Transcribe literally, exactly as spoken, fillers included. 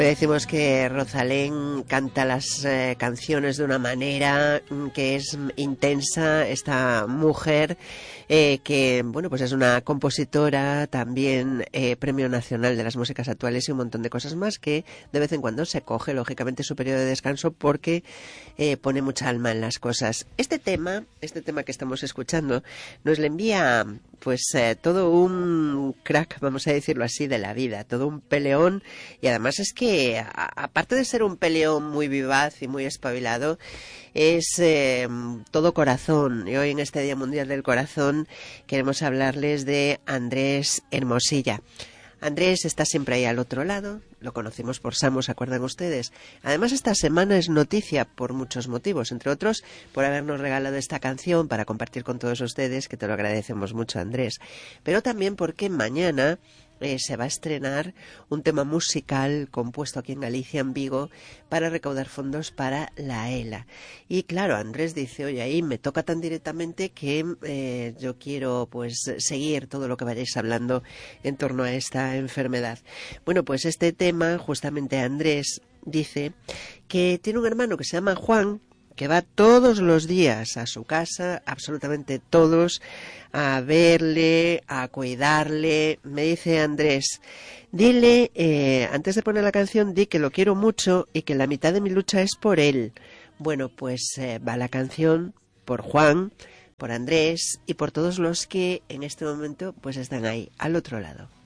Decimos que Rosalén canta las eh, canciones de una manera que es intensa. Esta mujer eh, que, bueno, pues es una compositora, también eh, Premio Nacional de las Músicas Actuales y un montón de cosas más, que de vez en cuando se coge, lógicamente, su periodo de descanso porque eh, pone mucha alma en las cosas. Este tema, este tema que estamos escuchando, nos le envía pues eh, todo un crack, vamos a decirlo así, de la vida, todo un peleón, y además es que a, aparte de ser un peleón muy vivaz y muy espabilado, es eh, todo corazón, y hoy en este Día Mundial del Corazón queremos hablarles de Andrés Hermosilla. Andrés está siempre ahí al otro lado, lo conocimos por Samo, ¿se acuerdan ustedes? Además, esta semana es noticia por muchos motivos, entre otros por habernos regalado esta canción para compartir con todos ustedes, que te lo agradecemos mucho, Andrés, pero también porque mañana Eh, se va a estrenar un tema musical compuesto aquí en Galicia, en Vigo, para recaudar fondos para la ELA. Y claro, Andrés dice, oye, ahí me toca tan directamente que eh, yo quiero pues seguir todo lo que vayáis hablando en torno a esta enfermedad. Bueno, pues este tema, justamente Andrés dice que tiene un hermano que se llama Juan, que va todos los días a su casa, absolutamente todos, a verle, a cuidarle. Me dice Andrés, dile, eh, antes de poner la canción, di que lo quiero mucho y que la mitad de mi lucha es por él. Bueno, pues eh, va la canción por Juan, por Andrés y por todos los que en este momento pues están ahí, al otro lado.